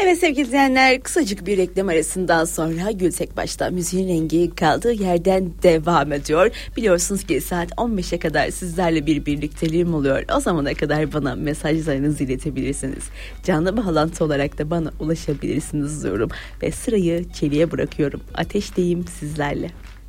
Evet sevgili izleyenler, kısacık bir reklam arasından sonra Gültekbaş'ta müziğin rengi kaldığı yerden devam ediyor. Biliyorsunuz ki saat 15'e kadar sizlerle bir birlikteliğim oluyor. O zamana kadar bana mesajlarınızı iletebilirsiniz. Canlı bağlantı olarak da bana ulaşabilirsiniz diyorum. Ve sırayı Çelik'e bırakıyorum. Ateşteyim sizlerle.